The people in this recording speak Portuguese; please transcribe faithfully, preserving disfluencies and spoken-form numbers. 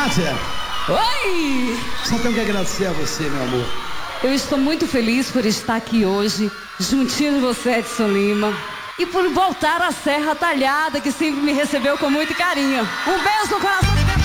Kátia, Oi! só tenho que agradecer a você, meu amor. Eu estou muito feliz por estar aqui hoje, juntinho de você, Edson Lima, e por voltar à Serra Talhada, que sempre me recebeu com muito carinho. Um beijo no coração.